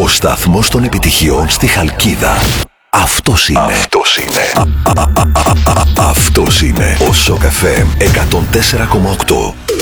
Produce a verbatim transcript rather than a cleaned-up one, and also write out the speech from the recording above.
σταθμός των επιτυχιών στη Χαλκίδα. Αυτός είναι. Αυτός είναι. Αυτός είναι ο Σοκ εφ εμ εκατόν τέσσερα κόμμα οκτώ.